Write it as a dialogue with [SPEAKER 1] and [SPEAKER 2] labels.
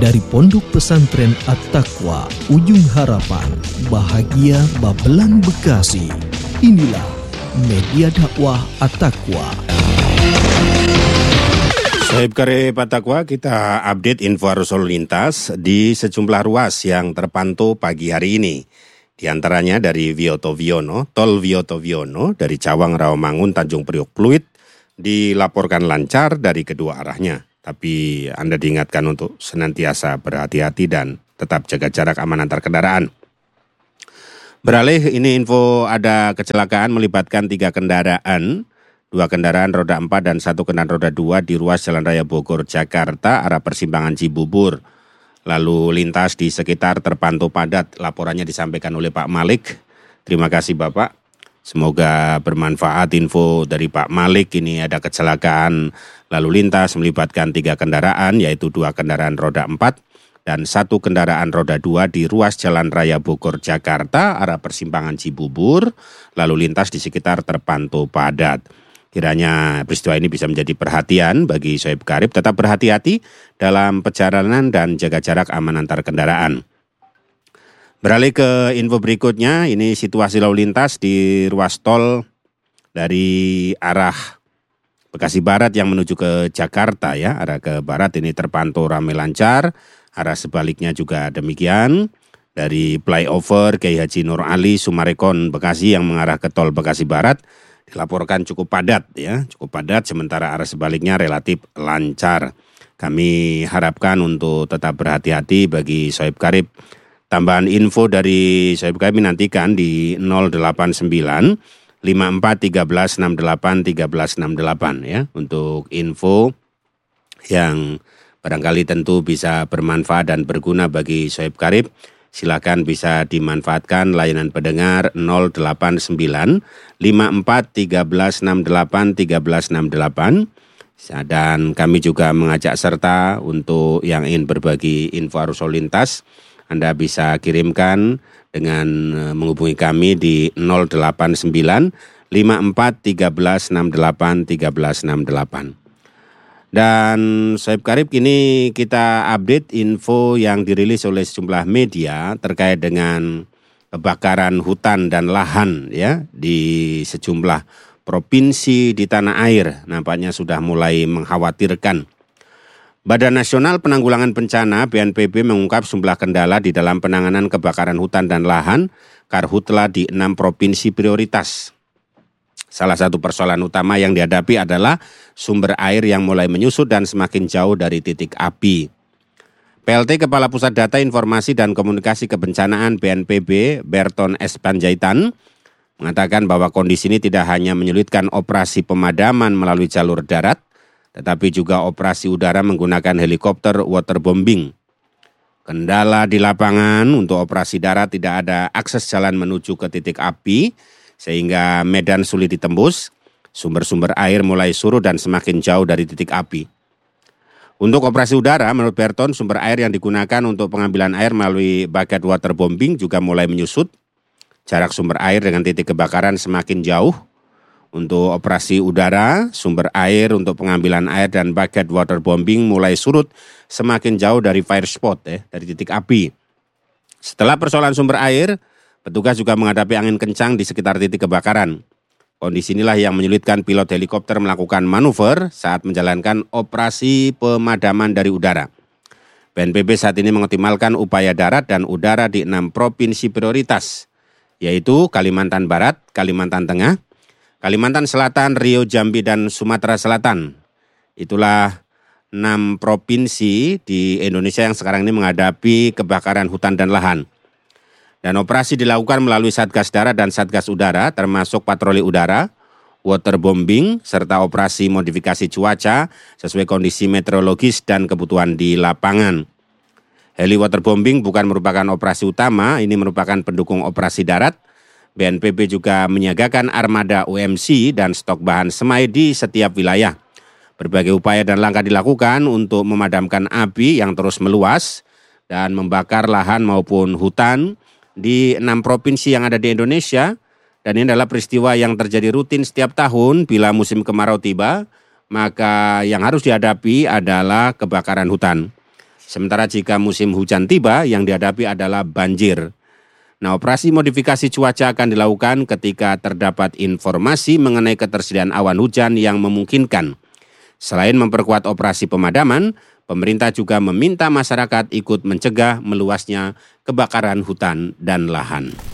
[SPEAKER 1] Dari Pondok Pesantren At-Taqwa, Ujung Harapan, Bahagia Babelan Bekasi. Inilah Media Dakwah At-Taqwa.
[SPEAKER 2] Sohib Karib At-Taqwa, kita update info arus lalu lintas di sejumlah ruas yang terpantau pagi hari ini. Di antaranya dari Wiyoto Wiono, Tol Wiyoto Wiono dari Cawang Rawamangun Tanjung Priok Pluit dilaporkan lancar dari kedua arahnya. Tapi Anda diingatkan untuk senantiasa berhati-hati dan tetap jaga jarak aman antar kendaraan. Beralih, ini info ada kecelakaan melibatkan 3 kendaraan, 2 kendaraan roda 4 dan 1 kendaraan roda 2 di ruas Jalan Raya Bogor, Jakarta, arah persimpangan Cibubur. Lalu lintas di sekitar terpantau padat, laporannya disampaikan oleh Pak Malik. Terima kasih Bapak. Semoga bermanfaat info dari Pak Malik. Ini ada kecelakaan lalu lintas melibatkan 3 kendaraan, yaitu 2 kendaraan roda 4 dan 1 kendaraan roda 2 di ruas Jalan Raya Bogor, Jakarta, arah persimpangan Cibubur. Lalu lintas di sekitar terpantau padat. Kiranya peristiwa ini bisa menjadi perhatian bagi Sohib Karib. Tetap berhati-hati dalam perjalanan dan jaga jarak aman antar kendaraan. Beralih ke info berikutnya, ini situasi lalu lintas di ruas tol dari arah Bekasi Barat yang menuju ke Jakarta ya, arah ke barat ini terpantau ramai lancar, arah sebaliknya juga demikian. Dari flyover Kiai Haji Nur Ali Sumarekon Bekasi yang mengarah ke tol Bekasi Barat dilaporkan cukup padat ya, cukup padat, sementara arah sebaliknya relatif lancar. Kami harapkan untuk tetap berhati-hati bagi Sohib Karib. Tambahan info dari Sohib Karib nantikan di 089 54 13 68 13 68 ya, untuk info yang barangkali tentu bisa bermanfaat dan berguna bagi Sohib Karib. Silakan bisa dimanfaatkan layanan pendengar 089 54 13 68 13 68. Dan kami juga mengajak serta untuk yang ingin berbagi info arus lalu lintas, Anda bisa kirimkan dengan menghubungi kami di 089 54 13 68 13 68. Dan Sohib Karib, kini kita update info yang dirilis oleh sejumlah media terkait dengan kebakaran hutan dan lahan ya di sejumlah provinsi di tanah air. Nampaknya sudah mulai mengkhawatirkan. Badan Nasional Penanggulangan Bencana BNPB mengungkap sejumlah kendala di dalam penanganan kebakaran hutan dan lahan karhutla di 6 provinsi prioritas. Salah satu persoalan utama yang dihadapi adalah sumber air yang mulai menyusut dan semakin jauh dari titik api. PLT Kepala Pusat Data Informasi dan Komunikasi Kebencanaan BNPB Berton S. Panjaitan mengatakan bahwa kondisi ini tidak hanya menyulitkan operasi pemadaman melalui jalur darat, tetapi juga operasi udara menggunakan helikopter waterbombing. Kendala di lapangan untuk operasi darat, tidak ada akses jalan menuju ke titik api, sehingga medan sulit ditembus, sumber-sumber air mulai surut dan semakin jauh dari titik api. Untuk operasi udara, menurut Berton, sumber air yang digunakan untuk pengambilan air melalui bucket waterbombing juga mulai menyusut. Jarak sumber air dengan titik kebakaran semakin jauh. Untuk operasi udara, sumber air untuk pengambilan air dan bucket waterbombing mulai surut semakin jauh dari fire spot, dari titik api. Setelah persoalan sumber air, petugas juga menghadapi angin kencang di sekitar titik kebakaran. Kondisi inilah yang menyulitkan pilot helikopter melakukan manuver saat menjalankan operasi pemadaman dari udara. BNPB saat ini mengoptimalkan upaya darat dan udara di 6 provinsi prioritas, yaitu Kalimantan Barat, Kalimantan Tengah, Kalimantan Selatan, Riau, Jambi, dan Sumatera Selatan. Itulah 6 provinsi di Indonesia yang sekarang ini menghadapi kebakaran hutan dan lahan. Dan operasi dilakukan melalui Satgas Darat dan Satgas Udara, termasuk patroli udara, waterbombing, serta operasi modifikasi cuaca sesuai kondisi meteorologis dan kebutuhan di lapangan. Heli waterbombing bukan merupakan operasi utama, ini merupakan pendukung operasi darat. BNPB juga menyiagakan armada UMC dan stok bahan semai di setiap wilayah. Berbagai upaya dan langkah dilakukan untuk memadamkan api yang terus meluas dan membakar lahan maupun hutan di 6 provinsi yang ada di Indonesia. Dan ini adalah peristiwa yang terjadi rutin setiap tahun bila musim kemarau tiba, maka yang harus dihadapi adalah kebakaran hutan. Sementara jika musim hujan tiba, yang dihadapi adalah banjir. Nah, operasi modifikasi cuaca akan dilakukan ketika terdapat informasi mengenai ketersediaan awan hujan yang memungkinkan. Selain memperkuat operasi pemadaman, pemerintah juga meminta masyarakat ikut mencegah meluasnya kebakaran hutan dan lahan.